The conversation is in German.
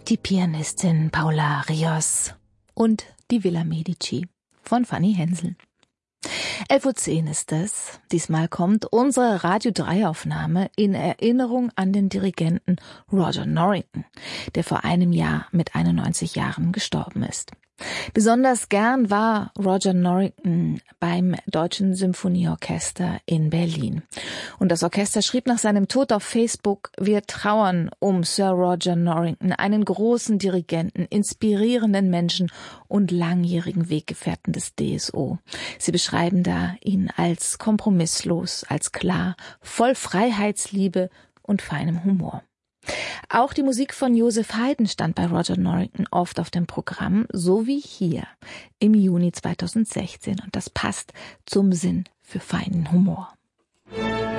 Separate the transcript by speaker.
Speaker 1: Die Pianistin Paula Rios und die Villa Medici von Fanny Hensel. 11:10 Uhr ist es. Diesmal kommt unsere Radio 3 Aufnahme in Erinnerung an den Dirigenten Roger Norrington, der vor einem Jahr mit 91 Jahren gestorben ist. Besonders gern war Roger Norrington beim Deutschen Symphonieorchester in Berlin. Und das Orchester schrieb nach seinem Tod auf Facebook: Wir trauern um Sir Roger Norrington, einen großen Dirigenten, inspirierenden Menschen und langjährigen Weggefährten des DSO. Sie beschreiben da ihn als kompromisslos, als klar, voll Freiheitsliebe und feinem Humor. Auch die Musik von Joseph Haydn stand bei Roger Norrington oft auf dem Programm, so wie hier im Juni 2016. Und das passt zum Sinn für feinen Humor.